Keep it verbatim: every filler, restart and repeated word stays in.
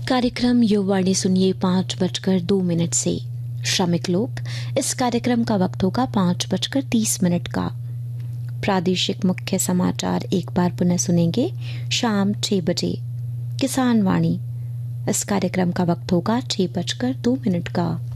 कार्यक्रम युववाणी सुनिए पाँच बजकर दो मिनट से। श्रमिक लोक, इस कार्यक्रम का वक्त होगा पाँच बजकर तीस मिनट का। प्रादेशिक मुख्य समाचार एक बार पुनः सुनेंगे शाम छह बजे। किसान वाणी, इस कार्यक्रम का वक्त होगा छह बजकर दो मिनट का।